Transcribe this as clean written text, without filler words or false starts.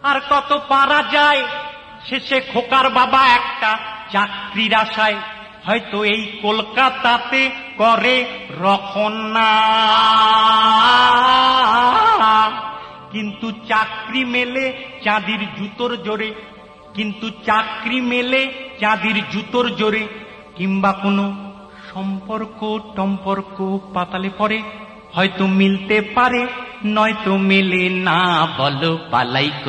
আর কত পারা যায়। শেষে খোকার বাবা একটা চাকরির আশায় হয়তো এই কলকাতাতে করে রখনা, কিন্তু চাকরি মেলে চাঁদির জুতোর জোরে, কিন্তু চাকরি মেলে চাঁদির জুতোর জোরে, কিংবা কোনো সম্পর্ক টম্পর্ক পাতালে পরে হয়তো মিলতে পারে, নয়তো মেলে না। বলো পালাই।